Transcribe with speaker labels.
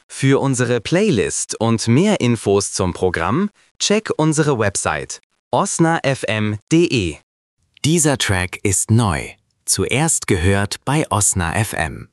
Speaker 1: Für unsere Playlist und mehr Infos zum Programm, check unsere Website osnafm.de.
Speaker 2: Dieser Track ist neu. Zuerst gehört bei Osna FM.